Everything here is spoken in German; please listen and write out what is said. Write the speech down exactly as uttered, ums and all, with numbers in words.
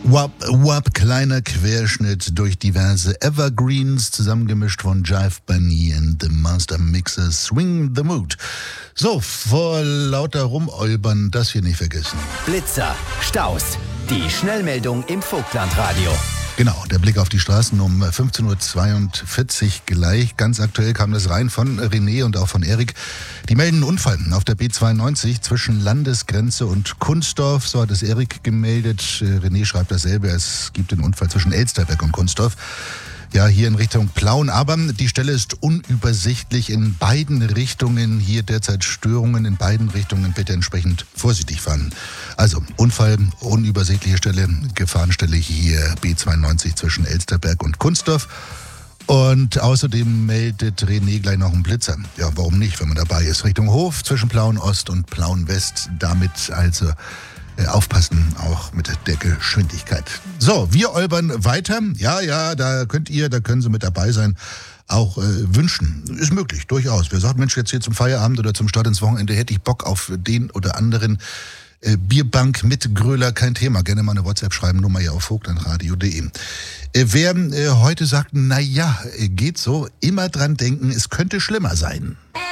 Wap, wap, kleiner Querschnitt durch diverse Evergreens, zusammengemischt von Jive Bunny and the Master Mixer Swing the Mood. So, vor lauter Rumolbern, das hier nicht vergessen. Blitzer, Staus, die Schnellmeldung im Vogtlandradio. Genau, der Blick auf die Straßen um fünfzehn Uhr zweiundvierzig gleich. Ganz aktuell kam das rein von René und auch von Erik. Die melden einen Unfall auf der B zweiundneunzig zwischen Landesgrenze und Kunstdorf. So hat es Erik gemeldet. René schreibt dasselbe. Es gibt den Unfall zwischen Elsterberg und Kunstdorf. Ja, hier in Richtung Plauen. Aber die Stelle ist unübersichtlich in beiden Richtungen. Hier derzeit Störungen in beiden Richtungen. Bitte entsprechend vorsichtig fahren. Also Unfall, unübersichtliche Stelle, Gefahrenstelle hier B zweiundneunzig zwischen Elsterberg und Kunstdorf. Und außerdem meldet René gleich noch einen Blitzer. Ja, warum nicht, wenn man dabei ist? Richtung Hof zwischen Plauen Ost und Plauen West. Damit also aufpassen, auch mit der Geschwindigkeit. So, wir olbern weiter. Ja, ja, da könnt ihr, da können Sie mit dabei sein, auch äh, wünschen. Ist möglich, durchaus. Wer sagt, Mensch, jetzt hier zum Feierabend oder zum Start ins Wochenende hätte ich Bock auf den oder anderen äh, Bierbank mit Gröler, kein Thema. Gerne mal eine WhatsApp schreiben, Nummer hier auf vogtlandradio punkt de. Äh, wer äh, heute sagt, na ja, geht so, immer dran denken, es könnte schlimmer sein.